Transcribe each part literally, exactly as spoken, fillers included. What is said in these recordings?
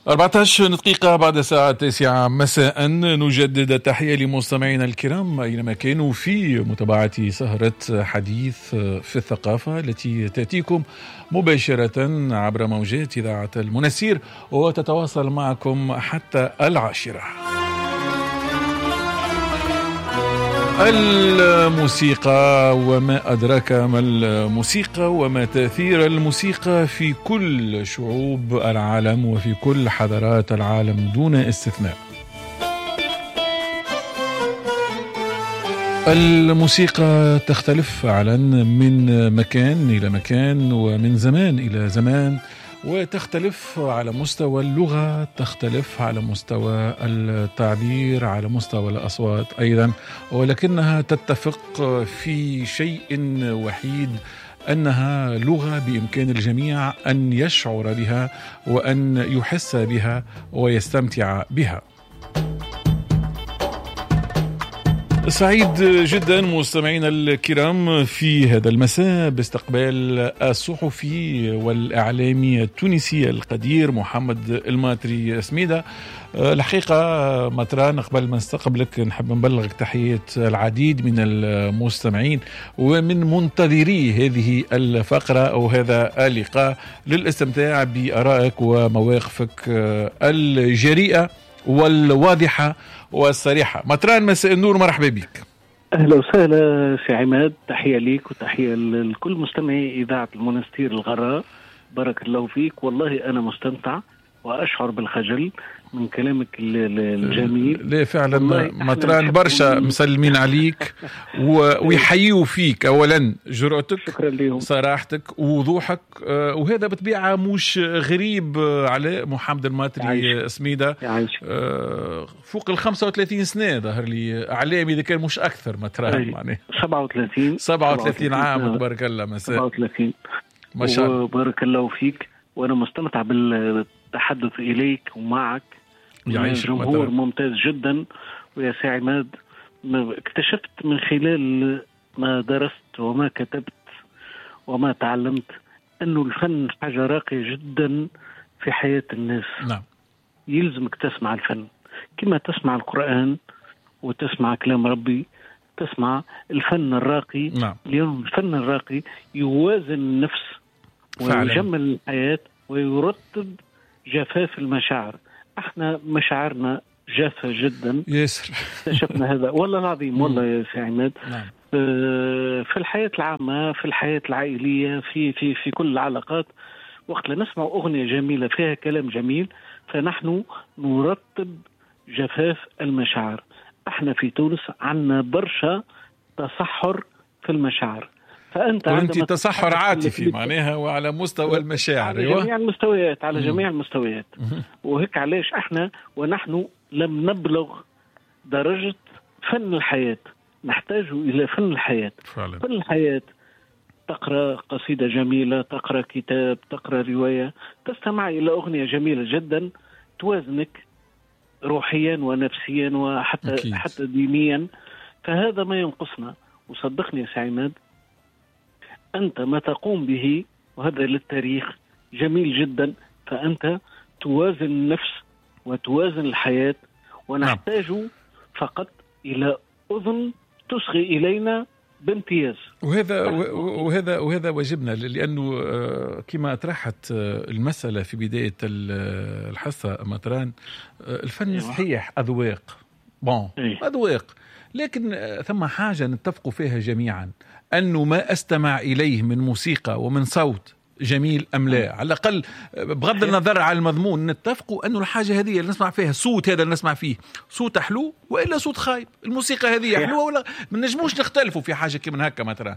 أربعة عشر دقيقة بعد الساعة التاسعة مساء، نجدد تحية لمستمعينا الكرام أينما كانوا في متابعة سهرة حديث في الثقافة التي تأتيكم مباشرة عبر موجات إذاعة المنسير وتتواصل معكم حتى العاشرة. الموسيقى وما أدراك ما الموسيقى وما تأثير الموسيقى في كل شعوب العالم وفي كل حضارات العالم دون استثناء. الموسيقى تختلف فعلا من مكان إلى مكان ومن زمان إلى زمان، وتختلف على مستوى اللغة، تختلف على مستوى التعبير، على مستوى الأصوات أيضا، ولكنها تتفق في شيء وحيد، أنها لغة بإمكان الجميع أن يشعر بها وأن يحس بها ويستمتع بها. سعيد جدا مستمعينا الكرام في هذا المساء باستقبال الصحفي والإعلامي التونسي القدير محمد الماتري سميدة. الحقيقة مطران، قبل ما نستقبلك نحب نبلغك تحية العديد من المستمعين ومن منتظري هذه الفقرة أو هذا اللقاء للاستمتاع بآرائك ومواقفك الجريئة والواضحة والصريحة. مطران مساء النور، مرحبا بك. أهلا وسهلا سي عماد، تحية ليك وتحية لكل مستمعي إذاعة المنستير الغراء. بارك الله فيك، والله أنا مستمتع وأشعر بالخجل من كلامك الجميل. ليه فعلا مطران برشا مسلمين عليك ويحيوا فيك أولا جرأتك، صراحتك ووضوحك، وهذا بطبيعة مش غريب على محمد الماتري سميدة. فوق ال خمسة وثلاثين سنة ظهر لي إعلامي إذا كان مش أكثر. مطران معناه سبعة وثلاثين سبعة وثلاثين عام، تبارك الله. مساء سبعة وثلاثين ما شاء الله، بارك الله فيك. وأنا مستمتع بالتحدث إليك ومعك. جمهور ممتاز جدا. ويا سي عماد، اكتشفت من خلال ما درست وما كتبت وما تعلمت أنه الفن حاجة راقية جدا في حياة الناس. نعم. يلزمك تسمع الفن كما تسمع القرآن وتسمع كلام ربي، تسمع الفن الراقي. نعم. اليوم الفن الراقي يوازن النفس ويجمل الحياة ويرتب جفاف المشاعر. احنا مشاعرنا جافة جدا. ياسر. اكتشفنا هذا والله العظيم. والله يا سي عماد، نعم. في الحياة العامة، في الحياة العائلية، في في في كل العلاقات، وقت لا نسمع أغنية جميلة فيها كلام جميل فنحن نرتب جفاف المشاعر. احنا في تونس عنا برشا تصحر في المشاعر. فأنت وانت تصحر عاطفي معناها وعلى مستوى المشاعر. على جميع المستويات، على جميع المستويات. وهيك علاش احنا ونحن لم نبلغ درجة فن الحياة. نحتاج إلى فن الحياة. فعلا. فن الحياة، تقرأ قصيدة جميلة، تقرأ كتاب، تقرأ رواية، تستمع إلى أغنية جميلة جدا توازنك روحيا ونفسيا وحتى أكيد. حتى دينيا. فهذا ما ينقصنا. وصدقني يا سعيماد، أنت ما تقوم به وهذا للتاريخ جميل جدا. فأنت توازن النفس وتوازن الحياة، ونحتاج فقط إلى أذن تصغي إلينا بامتياز. وهذا وهذا وهذا واجبنا، لأنه كما أطرحت المسألة في بداية الحصة مطران، الفن صحيح أذواق بون أذواق، لكن ثم حاجة نتفق فيها جميعا، أنه ما أستمع إليه من موسيقى ومن صوت جميل أم لا، على الأقل بغض النظر على المضمون نتفقوا أنه الحاجة هذه اللي نسمع فيها، صوت هذا اللي نسمع فيه صوت حلو وإلا صوت خايب، الموسيقى هذه حلوة ولا ما نجموش نختلفوا في حاجة كما هكا مثلا.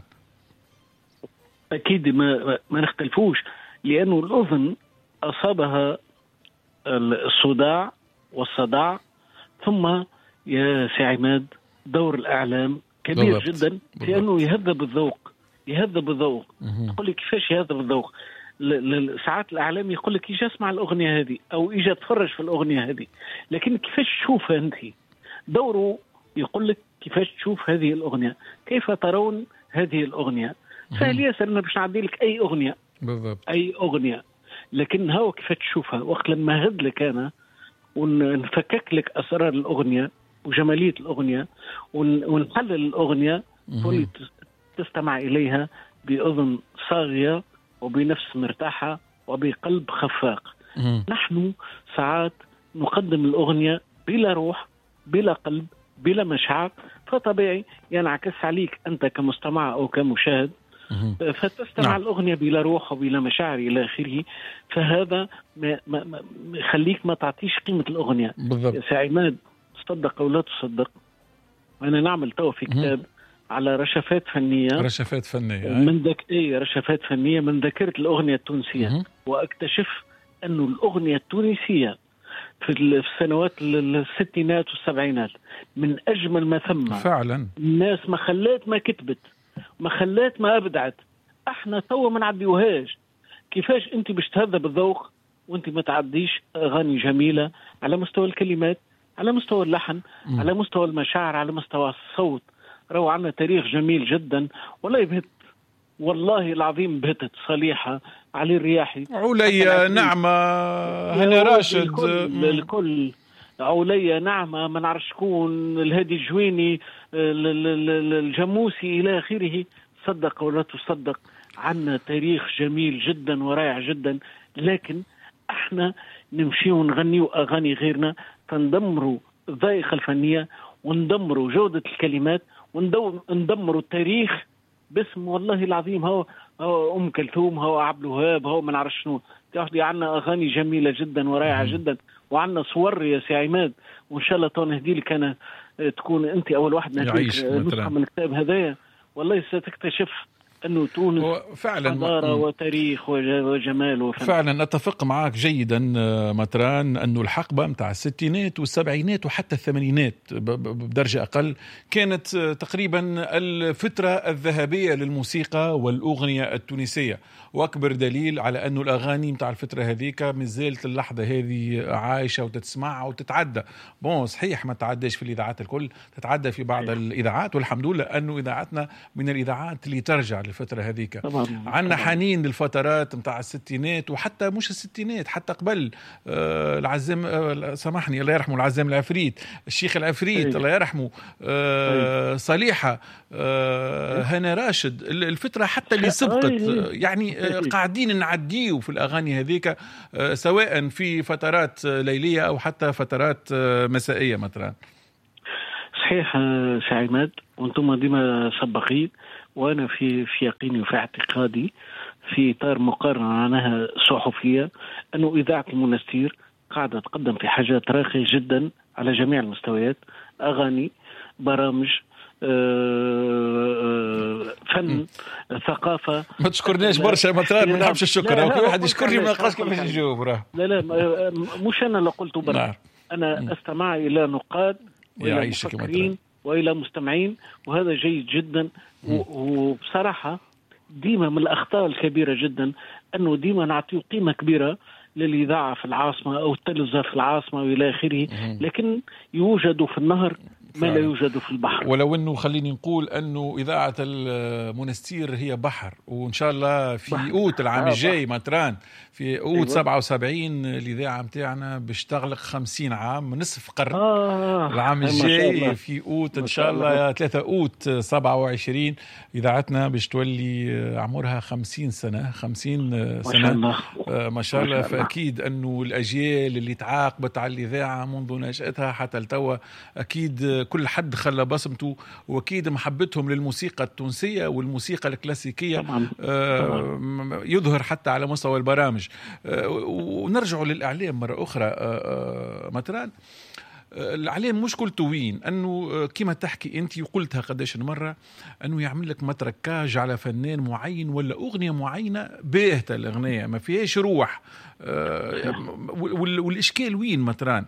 أكيد ما, ما نختلفوش، لأنه الأذن أصابها الصداع والصداع. ثم يا سي عماد، دور الإعلام كبير بالضبط. جدا في أنه يهذب الذوق، يهذب الذوق. تقول لي كيفاش يهذب الذوق؟ ساعات الإعلام يقول لك إيجا اسمع الأغنية هذه أو إيجا تفرج في الأغنية هذه، لكن كيفاش تشوفها أنت؟ دوره يقول لك كيفاش تشوف هذه الأغنية، كيف ترون هذه الأغنية. سهل ياسر، أنا باش نعدي لك أي أغنية بالضبط. أي أغنية، لكن هو كيف تشوفها وقت لما هد لك أنا ونفكك لك أسرار الأغنية وجمالية الأغنية ونحلل الأغنية تولي تستمع إليها بأذن صاغية وبنفس مرتاحة وبقلب خفاق. نحن ساعات نقدم الأغنية بلا روح بلا قلب بلا مشاعر، فطبيعي ينعكس عليك أنت كمستمع أو كمشاهد فتستمع نعم. الأغنية بلا روح وبلا مشاعر إلى آخره، فهذا ما ما ما يخليك ما تعطيش قيمة الأغنية بالضبط. يا سي عماد تصدق أو لا تصدق، أنا نعمل تو في كتاب على رشفات فنية رشفات فنية من ذك إيه رشفات فنية من ذاكرة الأغنية التونسية مه. وأكتشف أنه الأغنية التونسية في السنوات الستينات والسبعينات من أجمل ما ثم فعلا. الناس ما خلات ما كتبت ما خلات ما أبدعت، احنا تو ما نعديوهاش. كيفاش انت باش تهذب الذوق وانت ما تعديش أغاني جميلة على مستوى الكلمات على مستوى اللحن م. على مستوى المشاعر على مستوى الصوت. رو عنا تاريخ جميل جدا والله يبهت والله العظيم بهتت صليحة علي الرياحي عليا نعمة هنا راشد الكل, الكل عليا نعمة ما نعرف شكون الهادي الجويني الجموسي إلى آخره. صدق ولا تصدق عنا تاريخ جميل جدا ورائع جدا، لكن احنا نمشي ونغني أغاني غيرنا فندمروا الذائقة الفنية وندمروا جودة الكلمات وندمروا التاريخ باسم والله العظيم هو, هو أم كلثوم هو عبد الوهاب هو ما نعرف شنو. تاخدي عنا أغاني جميلة جدا ورائعة جدا وعنا صور يا سي عماد، وإن شاء الله تنهدي لك أنا تكون أنت أول واحد نهديك نسخة من الكتاب هذايا. والله ستكتشف أنه تونس فعلا حضارة وتاريخ وجمال وفن. فعلا أتفق معك جيدا مطران أنه الحقبة متاع الستينات والسبعينات وحتى الثمانينات بدرجة أقل كانت تقريبا الفترة الذهبية للموسيقى والأغنية التونسية، وأكبر دليل على أنه الأغاني متاع الفترة هذيك مازالت اللحظة هذه عايشة وتتسمع وتتعدى. بون صحيح ما تعداش في الإذاعات الكل، تتعدى في بعض الإذاعات والحمد لله أنه إذاعتنا من الإذاعات اللي ترجع الفترة هذيك. عنا حنين للفترات متاع الستينات وحتى مش الستينات حتى قبل آه العزام آه سامحني الله يرحمه العزام العفريت الشيخ العفريت أيه. الله يرحمه آه أيه. صليحة آه هنا راشد الفترة حتى اللي سبقت أيه. يعني آه قاعدين نعديه في الأغاني هذيك آه سواء في فترات ليلية أو حتى فترات آه مسائية مثلا. صحيح سي عماد وانتم ديما سبقين، وأنا في في يقيني وفي اعتقادي في إطار مقارنة عنها صحفية أنه إذاعة المنستير قاعدة تقدم في حاجات راقية جدا على جميع المستويات، أغاني برامج فن ثقافة. ما تشكرناش برشا مطران ما نحبش الشكر أو كل واحد يشكرني ما نلقاش كيفاش يجاوب راه. لا لا مش أنا اللي قلته برا، أنا أستمع إلى نقاد وإلى مفكرين وإلى مستمعين وهذا جيد جدا. وبصراحة ديما من الأخطاء الكبيرة جدا أنه ديما نعطيه قيمة كبيرة للإذاعة في العاصمة أو التلفزة في العاصمة وإلى آخره، لكن يوجد في النهر ما لا يوجد في البحر. ولو أنه خليني نقول أنه إذاعة المنستير هي بحر، وإن شاء الله في أوت العام الجاي مطران في أوت أيوة. سبعة وسبعين الإذاعة متاعنا بتغلق خمسين عام نصف قرن آه. العام الجاي في أوت إن شاء الله ثلاثة أوت سبعة وعشرين إذاعتنا باش تولي عمرها خمسين سنة خمسين سنة ما شاء الله, ما شاء الله. فأكيد أنه الأجيال اللي تعاقبت على الإذاعة منذ نشأتها حتى التوى أكيد كل حد خلى بصمته، وأكيد محبتهم للموسيقى التونسية والموسيقى الكلاسيكية طبعاً. آه يظهر حتى على مستوى البرامج. آه ونرجع للإعلام مرة أخرى آه مطران. آه الإعلام مشكل توين أنه آه كما تحكي أنت وقلتها قداش مرة أنه يعمل لك متركاج على فنان معين ولا أغنية معينة باهتة الأغنية ما فيهاش روح. آه والإشكال وين مطران؟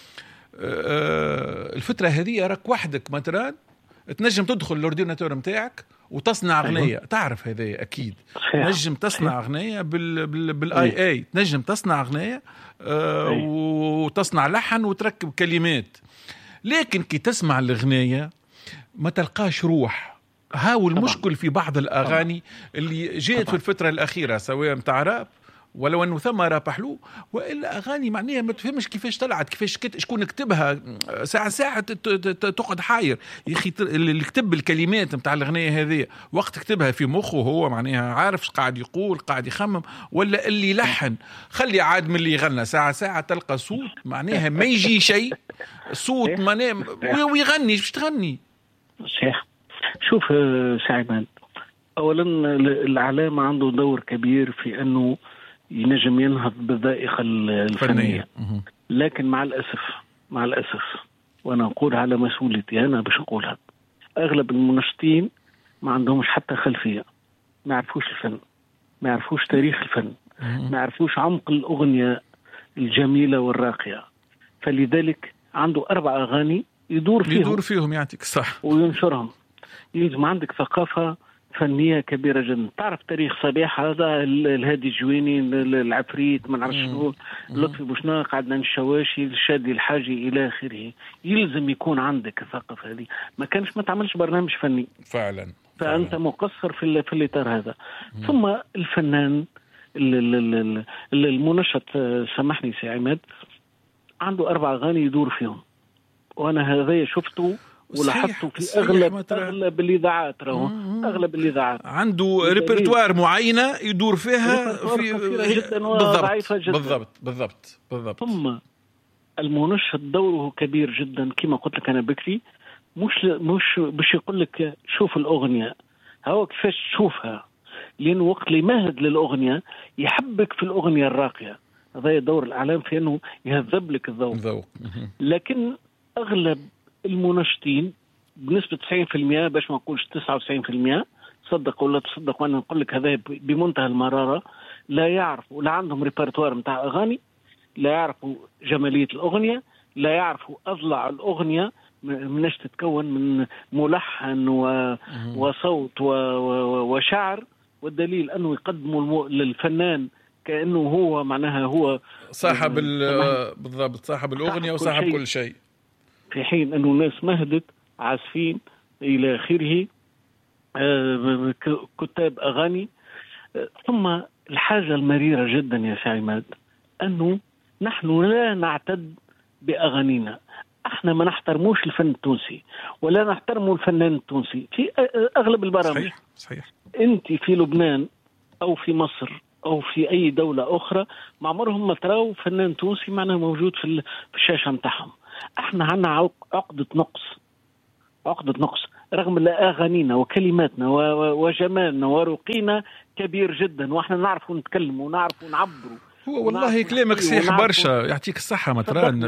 الفترة هذه راك وحدك مثلا تنجم تدخل الاورديناتور متاعك وتصنع أغنية. تعرف هذا أكيد تنجم تصنع أغنية بال بال بالاي اي تنجم تصنع أغنية آه وتصنع لحن وتركب كلمات، لكن كي تسمع الأغنية ما تلقاش روح. هاو المشكل في بعض الأغاني اللي جاءت في الفترة الأخيرة سواء متاع راب ولو انه ثم رابح له، والا اغاني معناها ما تفهمش كيفاش طلعت، كيفاش كت... شكون كتبها، ساعه ساعه تقعد حاير يا اخي. اللي كتب الكلمات نتاع الاغنيه هذه وقت كتبها في مخه هو معناها عارف قاعد يقول قاعد يخمم، ولا اللي لحن خلي عاد من اللي يغنى ساعه ساعه تلقى صوت معناها ما يجي شيء صوت معناها ويغني باش تغني. صحيح. شوف سعيد، اولا الاعلام عنده دور كبير في انه ينجم ينهض بالذائقه الفنيه، لكن مع الاسف مع الاسف وانا اقول على مسؤوليتي انا باش نقولها، اغلب المنشطين ما عندهمش حتى خلفيه، ما يعرفوش الفن، ما يعرفوش تاريخ الفن، ما يعرفوش عمق الاغنيه الجميله والراقيه، فلذلك عنده اربع اغاني يدور فيهم يدور فيهم يعطيك صح وينشرهم. يلزم عندك ثقافه فنيه كبيره جدا، تعرف تاريخ صبيح هذا، الهادي الجويني، العفريت، ما نعرفش شنو، لطفي بوشناق، عدنان الشواشي، الشادي الحاجي الى اخره. يلزم يكون عندك الثقافه هذه، ما كانش ما تعملش برنامج فني فعلا، فانت فعلا. مقصر في في الاطار هذا. مم. ثم الفنان المنشط، سامحني سي عماد، عنده اربع اغاني يدور فيهم، وانا هذا شفته ولاحظته في اغلب اغلب الاذاعات، راهو اغلب الاذاعات عنده ريبرتوار معينه يدور فيها في جدا وضعيفه جدا. بالضبط بالضبط بالضبط. ثم المنشط دوره كبير جدا كما قلت لك انا بكري، مش مش باش يقول لك شوف الاغنيه هو كيفاش تشوفها، لانه وقت اللي يمهد للاغنيه يحبك في الاغنيه الراقيه. هذا دور الاعلام في انه يهذب لك الذوق. لكن اغلب المنشطين بنسبة تسعين بالمئة باش ما نقولش تسعة وتسعين بالمئة، صدق ولا تصدق وانا نقول لك هذا بمنتهى المرارة، لا يعرفوا، لا عندهم ريبرتوار متاع اغاني، لا يعرفوا جمالية الاغنية، لا يعرفوا اضلع الاغنية مناش تتكون من ملحن و... وصوت و... و... وشعر، والدليل انه يقدموا للفنان كانه هو معناها هو صاحب ال... بالضبط صاحب الاغنية وصاحب كل شيء، في حين أنه الناس مهدت عازفين إلى آخره، آه كتاب أغاني. آه ثم الحاجة المريرة جدا يا سعيماد أنه نحن لا نعتد بأغانينا، احنا ما نحترموش الفن التونسي ولا نحترموا الفنان التونسي في أغلب البرامج. صحيح صحيح. أنت في لبنان أو في مصر أو في أي دولة أخرى ما عمرهم ما تراو فنان تونسي معنا موجود في الشاشة متاعهم. احنا عنا عقدة نقص، عقدة نقص رغم أغانينا وكلماتنا وجمالنا ورقينا كبير جدا، واحنا نعرف نتكلم ونعرف نعبر. هو والله كلامك صحيح برشا، يعطيك الصحة متران.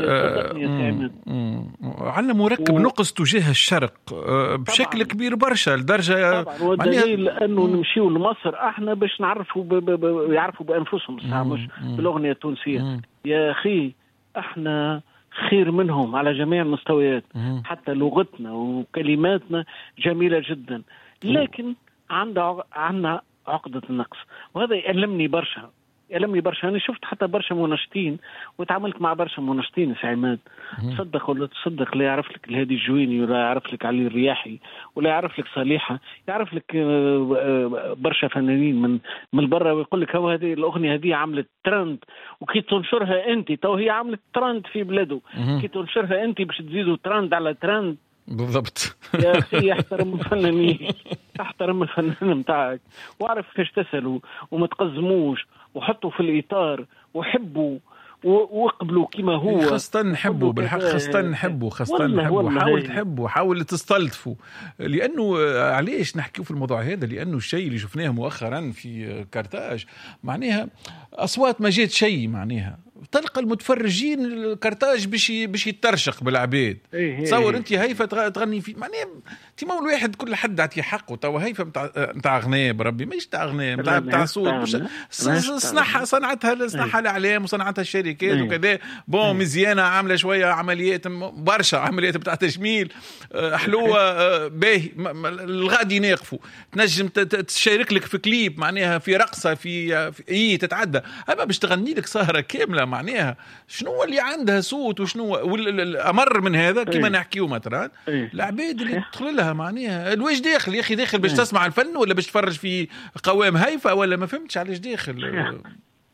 عندنا مركب نقص تجاه الشرق بشكل طبعاً. كبير برشا لدرجة طبعا، والدليل أنه نمشيو لمصر احنا باش نعرفوا ب ب ب يعرفوا بأنفسهم صح، مش بالأغنية التونسية. مم. يا أخي احنا خير منهم على جميع المستويات، حتى لغتنا وكلماتنا جميلة جدا، لكن عندنا عندنا عقدة النقص، وهذا يألمني برشا يألمني برشا. أنا شفت حتى برشا منشطين وتعاملت مع برشا منشطين سعيماد، تصدق ولا تصدق، لا يعرف لك الهادي الجويني ولا يعرف لك علي الرياحي ولا يعرف لك صالحة، يعرف لك برشا فنانين من من برا، ويقول لك هو هذه الأغنية هذه عملت ترند، وكي تنشرها أنت تو هي عملت ترند في بلاده، كي تنشرها أنت باش تزيدوا ترند على ترند. بالضبط. يا أخي احترم الفنانين، احترم الفنان متاعك، واعرف كيفاش تسألوا وما تقزموش، وحطوا في الإطار وحبوا وقبلوا كما هو، خاصة نحبوا بالحق، خاصة نحبوا خاصة نحبوا حاول تحبوا حاول تستلطفوا. لأنه علاش نحكيو في الموضوع هذا؟ لأنه الشيء اللي شفناه مؤخرا في كارتاج معناها أصوات ما جات شيء، معناها تلقى المتفرجين الكارتاج باش باش يترشق بالعباد. تصور انت هيفه تغني في معناها تيما الواحد كل حد عطيه حقه، توا هيفه نتاع نتاع اغنيه بربي ماهيش تاع اغنيه نتاع نتاع صوت، صنعها صنعتها صنعها الاعلام وصنعتها الشركات وكذا. بون مزيانه عامله شويه عمليات برشا عمليات بتاع تجميل حلوه باهي، الغادي ناقفوا تنجم تشارك لك في كليب معناها في رقصه في اي تتعدى، اما باش تغني لك سهره كامله معناها شنو اللي عندها صوت وشنو الامر من هذا كما نحكيو مثلا العباد اللي تدخل لها معناها الواش داخل يا اخي داخل باش تسمع الفن ولا باش تفرج في قوام هيفا ولا ما فهمتش علاش داخل.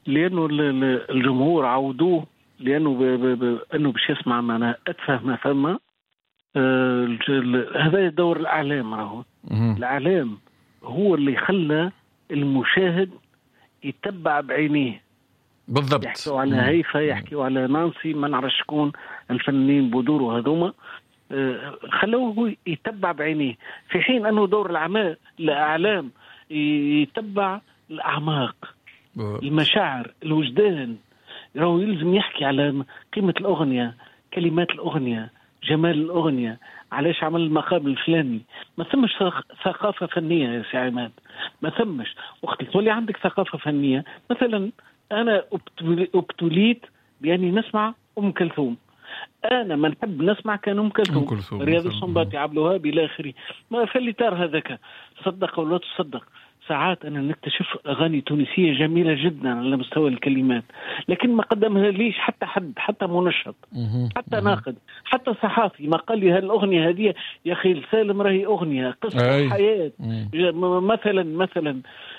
لانه الجمهور عودوه، لانه ب... ب... ب... انه باش يسمع معنا اتفه ما فما. آه... هذا دور الاعلام، راهو الاعلام هو اللي خلى المشاهد يتبع بعينيه. بالضبط. يحكوا على هيفا، يحكوا على نانسي، ما نعرف شكون الفنانين بودور وهذوما، آه... خلوه يتبع بعينيه، في حين انه دور العماء الاعلام يتبع الاعماق، المشاعر، الوجدان. راهو يلزم يحكي على قيمة الأغنية، كلمات الأغنية، جمال الأغنية، علاش عمل المقام الفلاني. ما ثمش ثقافة فنية يا سي عماد، ما ثمش. وقت تولي عندك ثقافة فنية، مثلا أنا ابتليت بأني نسمع أم كلثوم، أنا ما نحب نسمع كان أم كلثوم، رياض السنباطي، عبد الوهاب إلى آخره. ما فاللي تار هذاك، صدق أو لا تصدق، ساعات أنا نكتشف أغاني تونسية جميلة جدا على مستوى الكلمات، لكن ما قدمها ليش حتى حد، حتى منشط، حتى ناقد، حتى صحافي ما قال لي هالأغنية هذه يا أخي السالم راهي أغنية قصة أي. حياة. مثلا مثلا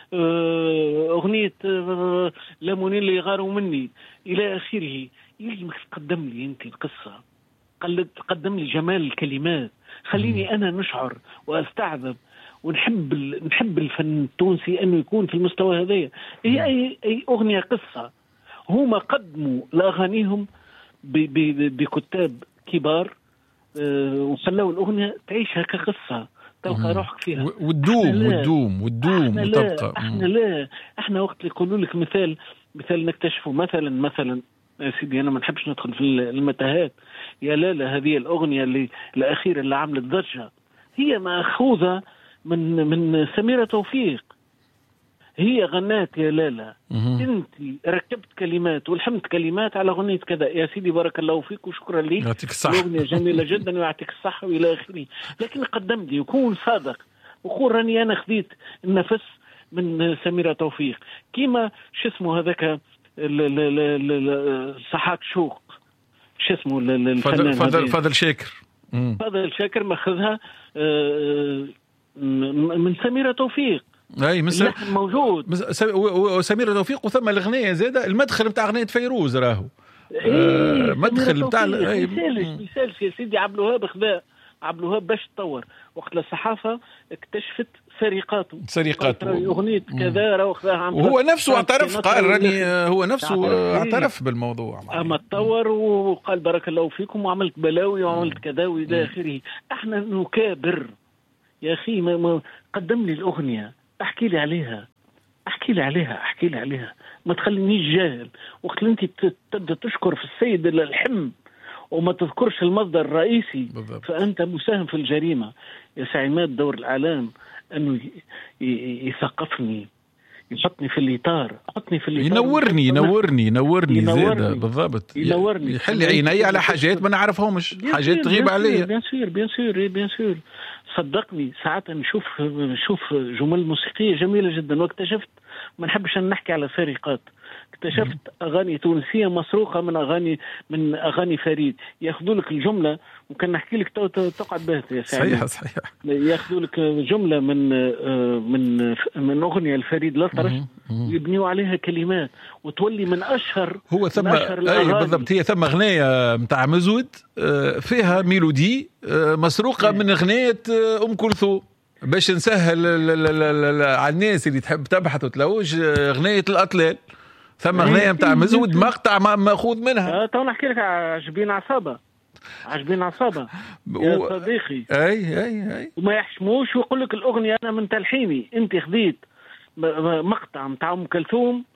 أغنية لمونين اللي يغاروا مني إلى آخره. يلزمك تقدم لي أنت القصة، تقدم لي جمال الكلمات، خليني أنا نشعر وأستعذب ونحب نحب الفن التونسي انه يكون في المستوى هذايا. هي اي اي اغنيه قصه، هما قدموا لاغانيهم بكتاب كبار، أه وخلوا الاغنيه تعيشها كقصه، تلقى روحك فيها والدوم والدوم والدوم وتبقى. احنا لا احنا وقت يقولوا لك مثال مثال نكتشفه، مثلا مثلا يا سيدي انا ما نحبش ندخل في المتاهات، يا لا لا هذه الاغنيه اللي الاخيره اللي عملت ضجه هي ماخوذه من من سميرة توفيق. هي غنات يا لالا، انت ركبت كلمات ولحمت كلمات على اغنيه كذا، يا سيدي بارك الله فيك وشكرا لك، يعطيك الصحه، اغنيه جميله جدا ويعطيك الصحه والى اخره. لكن قدم لي وكون صادق وقول راني انا خذيت النفس من سميرة توفيق، كيما شو اسمه هذاك صحاك شوق، شو اسمه الفنان فضل فضل شاكر، فضل شاكر ماخذها من سميرة توفيق. اي مثل موجود سميرة توفيق، وثم الاغنيه زاده المدخل نتاع اغنيه فيروز راهو آه مدخل نتاع مثال يا سيدي. عبد الوهاب خذا عبد الوهاب باش تطور وقت الصحافه اكتشفت سرقاته سرقاته اغنيه كذا راه خذاها، وهو نفسه اعترف، قال راني هو نفسه اعترف بالموضوع، اما تطور وقال بارك الله فيكم وعملت بلاوي وعملت كذا والى اخره. احنا نكابر يا أخي، ما ما قدم لي الأغنية، أحكي لي عليها أحكي لي عليها أحكي لي عليها ما تخلينيش جاهل. وقت أنت تبدأ تشكر في السيد الحم وما تذكرش المصدر الرئيسي بالضبط، فأنت مساهم في الجريمة. يا سعيمات دور الإعلام أنه يثقفني، يحطني في الإطار، يحطني في الإطار، ينورني ينورني ينورني زيادة بالضبط، ينورني، يحل عيني على حاجات ما نعرفهمش، حاجات تغيب عليا. بيان سير بيان سير بيان سير صدقني ساعات نشوف نشوف جمل موسيقية جميلة جدا. واكتشفت ما نحبش نحكي على سرقات، اكتشفت أغاني تونسية مسروقة من أغاني من أغاني فريد، يأخذوا لك الجملة وكان نحكي لك تقعد باهت يا سعيد. صحيح صحيح. يأخذوا لك جملة من من من أغنية الفريد الأطرش ويبنيوا عليها كلمات وتولي من أشهر هو ثم أي بالضبط. هي ثم أغنية متاع مزود فيها ميلودي مسروقة من أغنية أم كلثوم باش نسهل على الناس اللي تحب تبحث وتلوج أغنية الأطلال. ثم أغنية متاع مزود مقطع مأخوذ منها. اه تو نحكي لك عجبين عصابة عجبين عصابة يا و... صديقي. اي اي اي وما يحشموش ويقول لك الأغنية أنا من تلحيني. أنت خذيت مقطع متاع أم كلثوم